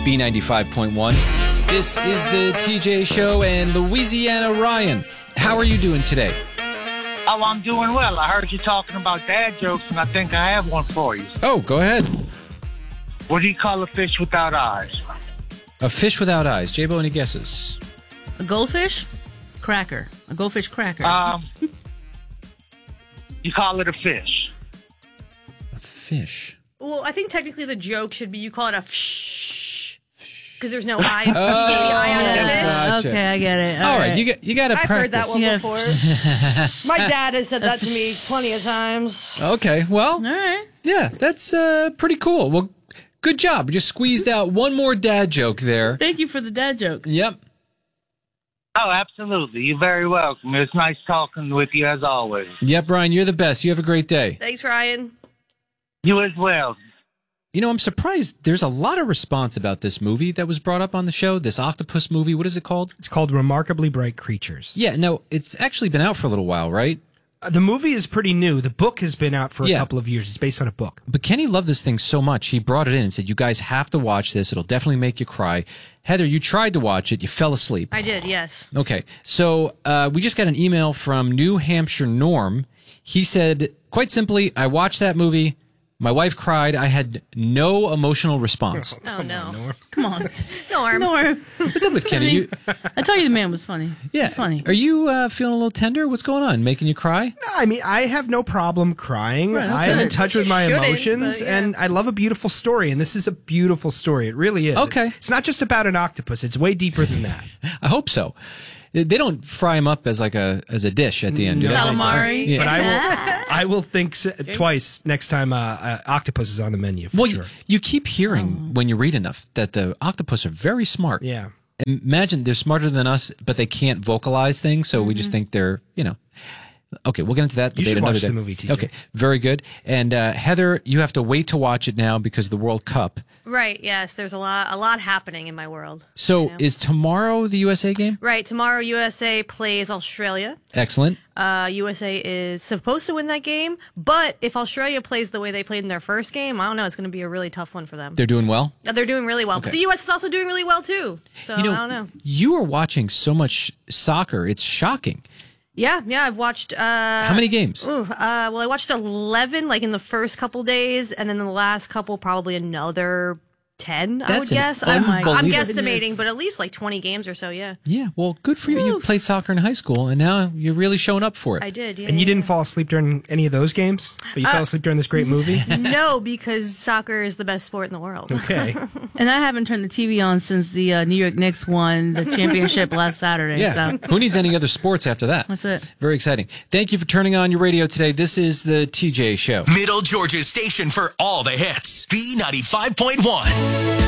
B95.1. This is the TJ Show and Louisiana Ryan. How are you doing today? Oh, I'm doing well. I heard you talking about dad jokes, and I think I have one for you. Oh, go ahead. What do you call a fish without eyes? A fish without eyes. J-Bo, any guesses? A goldfish? Cracker. A goldfish cracker. You call it a fish. A fish. Well, I think technically the joke should be you call it a fish because there's no eye. The eye on the fish. Gotcha. Okay, I get it. All right, you got to practice. I've heard that one Yeah. before. My dad has said that to me plenty of times. Okay, well, All right. yeah, that's pretty cool. Well, good job. We just squeezed out one more dad joke there. Thank you for the dad joke. Yep. Oh, absolutely. You're very welcome. It's nice talking with you as always. Yep, Brian, you're the best. You have a great day. Thanks, Ryan. You as well. You know, I'm surprised there's a lot of response about this movie that was brought up on the show, this octopus movie. What is it called? It's called Remarkably Bright Creatures. Yeah, no, it's actually been out for a little while, right? The movie is pretty new. The book has been out for a Yeah. couple of years. It's based on a book. But Kenny loved this thing so much, he brought it in and said, you guys have to watch this. It'll definitely make you cry. Heather, you tried to watch it. You fell asleep. I did, yes. Okay, so we just got an email from New Hampshire Norm. He said, quite simply, I watched that movie. My wife cried. I had no emotional response. Oh, no. Come on. Norm. Norm. What's up with Kenny? You, I told you the man was funny. yeah, He's funny. Are you feeling a little tender? What's going on? Making you cry? No, I mean, I have no problem crying. Right, that's I am good. in touch with You my shouldn't, emotions, but yeah. and I love a beautiful story, and this is a beautiful story. It really is. Okay. It's not just about an octopus. It's way deeper than that. I hope so. They don't fry him up as as a dish at the end, do they? Calamari. Yeah. But I will think twice next time octopus is on the menu, for Well, sure. you keep hearing when you read enough that the octopus are very smart. Yeah. Imagine they're smarter than us, but they can't vocalize things, so we just think they're, Okay, we'll get into that You debate should another watch day. the movie, TJ. Okay, very good. And Heather, you have to wait to watch it now because of the World Cup. Right, yes. There's a lot happening in my world. So is tomorrow the USA game? Right, tomorrow USA plays Australia. Excellent. USA is supposed to win that game, but if Australia plays the way they played in their first game, I don't know. It's going to be a really tough one for them. They're doing well? They're doing really well, but Okay. the U.S. is also doing really well too. So I don't know. You are watching so much soccer. It's shocking. Yeah, I've watched. How many games? Well, I watched 11 like in the first couple days, and then in the last couple probably another 10. I That's would an guess. I'm unbelievable- guesstimating, but at least like 20 games or so. Yeah, Yeah, well, good for you. You played soccer in high school, and now you're really showing up for it. I did. Yeah, And you yeah. didn't fall asleep during any of those games? But you fell asleep during this great movie? No, because soccer is the best sport in the world. Okay. And I haven't turned the TV on since the New York Knicks won the championship last Saturday. Yeah. So Who needs any other sports after that? that's it. Very exciting. Thank you for turning on your radio today. This is the TJ Show. Middle Georgia's station for all the hits. B95.1.